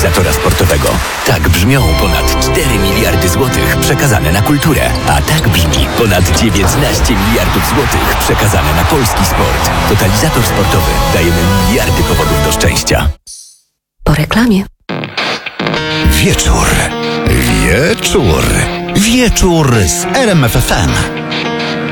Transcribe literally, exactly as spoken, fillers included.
totalizatora sportowego. Tak brzmią ponad cztery miliardy złotych przekazane na kulturę. A tak brzmi ponad dziewiętnaście miliardów złotych przekazane na polski sport. Totalizator sportowy. Dajemy miliardy powodów do szczęścia. Po reklamie. Wieczór. Wieczór. Wieczór z R M F F M.